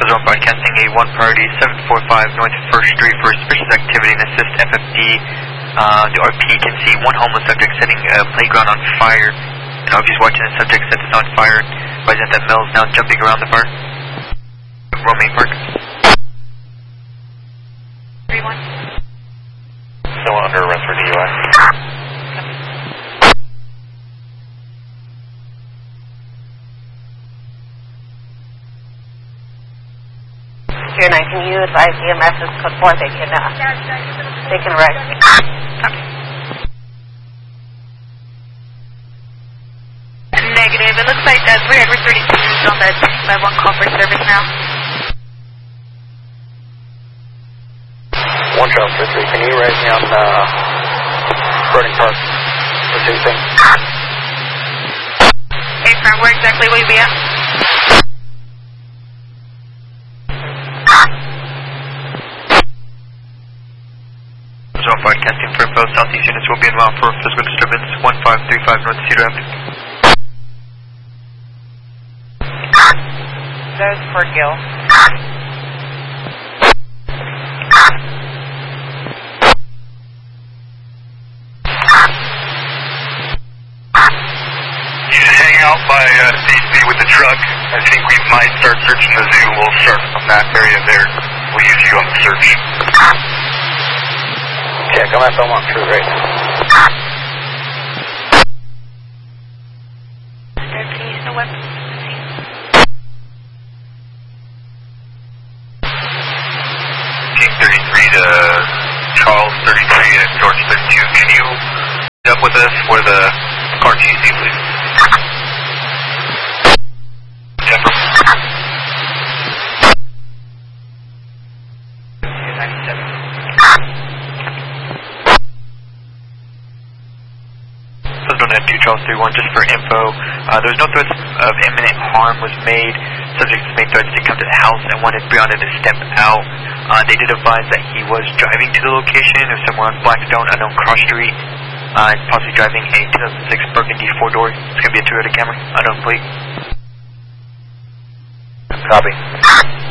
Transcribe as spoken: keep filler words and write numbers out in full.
Zone broadcasting a one priority seven four five North first Street for suspicious activity and assist F F D. Uh, the R P can see one homeless subject setting a playground on fire. And R P is watching the subject set this on fire. Advising that Mel is now jumping around the fire. Romaine Park. three one. Still under arrest for D U I. Tier nine, can you advise E M S is code four? They can, uh, they can arrest me. Negative. It looks like that we're Edward thirty-two is on that six five one call for service now. One Charles Fifty, can you raise me on uh, Burning Park for Tuesday? Hey, friend, where exactly will you be at? Zone broadcasting for info. Southeast units will be en route for physical disturbance one five three five North Cedar Avenue. Those for Gil. Hang out by uh, C C with the truck. I think we might start searching the zoo. We'll start from that area there. We'll use you on the search. Check, I'm at Belmont True right now. There's no weapons. King thirty-three to Charles thirty-three and George thirty-two. Can you meet up with us for the car T C, please? Denver. ninety-seven. Don't have two Charles three one just for info. Uh, there was no threats of imminent harm was made. Subjects made threats to come to the house and wanted Brianna to step out. Uh, they did advise that he was driving to the location or somewhere on Blackstone, unknown cross street, uh, and possibly driving a two thousand six Burgundy four door. It's going to be a Toyota Camry, unknown plate. Copy.